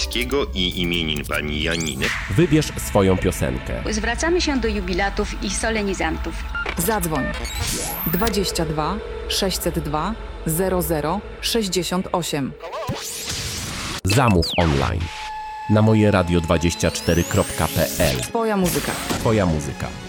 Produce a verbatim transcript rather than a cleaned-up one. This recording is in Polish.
Wojewódzkiego i imienin pani Janiny. Wybierz swoją piosenkę. Zwracamy się do jubilatów i solenizantów. Zadzwoń dwadzieścia dwa sześćset dwa zero zero sześćdziesiąt osiem. Zamów online na moje radio dwadzieścia cztery kropka p l. Twoja muzyka. Twoja muzyka.